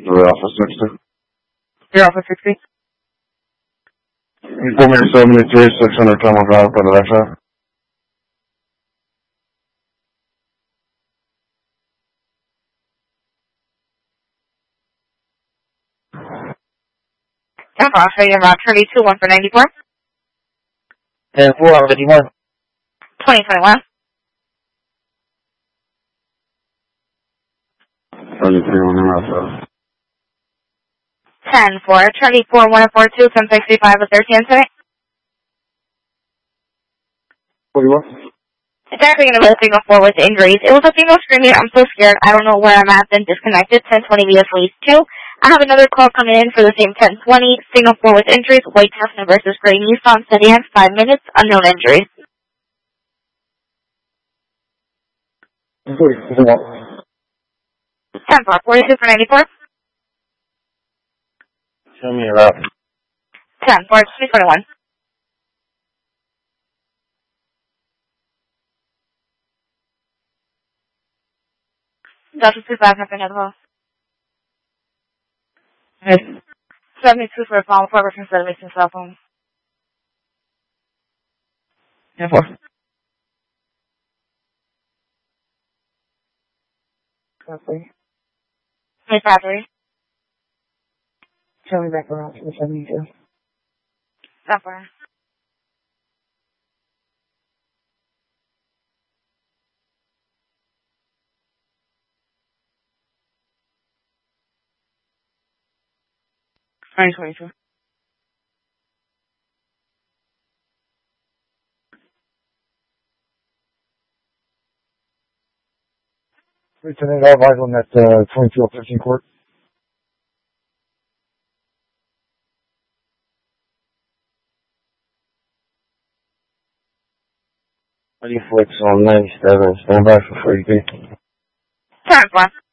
The office next to. Your office 60? You pull me to 73, 600 Tamil Drive by the right side. I'll show you about 32, 1 for 94. 10-4, 51. 2021. 33 on the outside. 10-4, 34, 142, 1065 with 13 today. 41. It's actually going to be a signal 4 with injuries. It was a female screaming, I'm so scared, I don't know where I'm at, then disconnected, 1020 via police 2. I have another call coming in for the same 1020, signal 4 with injuries, White Tufton versus Gray Nissan, Sedan, 5 minutes, unknown injuries. 10-4, 42 for 94. show me your route. 10-4, 2021. Delta 25, nothing at all. 72 for a phone, 4 reference service cell phone. 10-4. Roughly. 25-3. Show me back around to the 72. Software. Twenty 22. Lieutenant Arrival on that 22-15 court. Ready flicks on 97. Stand by for 43. 10-4.